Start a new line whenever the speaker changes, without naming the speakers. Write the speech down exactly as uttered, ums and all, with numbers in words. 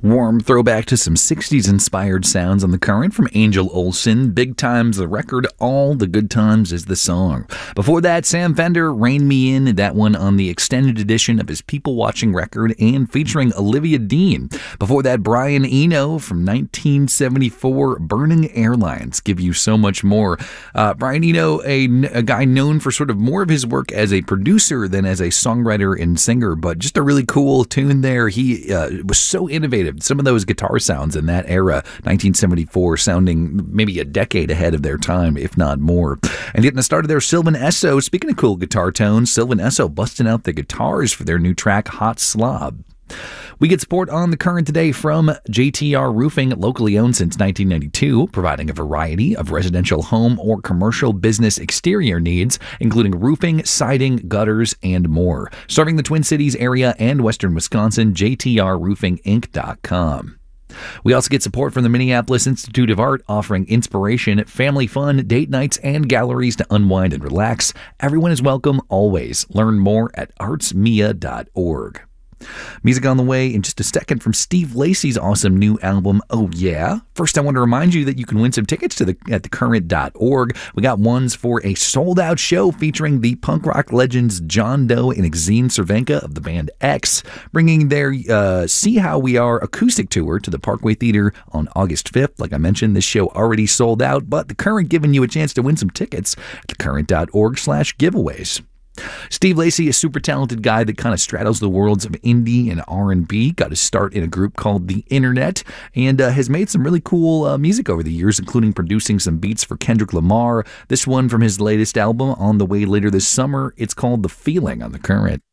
Warm throwback to some sixties-inspired sounds on The Current from Angel Olsen. Big Time's the record, All the Good Times is the song. Before that, Sam Fender, Rain Me In, that one on the extended edition of his People Watching record and featuring Olivia Dean. Before that, Brian Eno from nineteen seventy-four, Burning Airlines, Give You So Much More. Uh, Brian Eno, a, a guy known for sort of more of his work as a producer than as a songwriter and singer, but just a really cool tune there. He uh, was so innovative. Some of those guitar sounds in that era, nineteen seventy-four, sounding maybe a decade ahead of their time, if not more. And getting us started there, Sylvan Esso. Speaking of cool guitar tones, Sylvan Esso busting out the guitars for their new track, Hot Slob. We get support on The Current today from J T R Roofing, locally owned since nineteen ninety-two, providing a variety of residential home or commercial business exterior needs, including roofing, siding, gutters, and more. Serving the Twin Cities area and western Wisconsin, J T R roofing inc dot com. We also get support from the Minneapolis Institute of Art, offering inspiration, family fun, date nights, and galleries to unwind and relax. Everyone is welcome always. Learn more at arts mia dot org. Music on the way in just a second from Steve Lacy's awesome new album, Oh Yeah. First, I want to remind you that you can win some tickets to the at the current dot org. We got ones for a sold-out show featuring the punk rock legends John Doe and Exene Cervenka of the band X, bringing their uh, See How We Are acoustic tour to the Parkway Theater on August fifth. Like I mentioned, this show already sold out, but The Current giving you a chance to win some tickets at the current dot org slash giveaways. Steve Lacy, a super talented guy that kind of straddles the worlds of indie and R and B, got his start in a group called The Internet, and uh, has made some really cool uh, music over the years, including producing some beats for Kendrick Lamar. This one from his latest album, on the way later this summer. It's called The Feeling on The Current.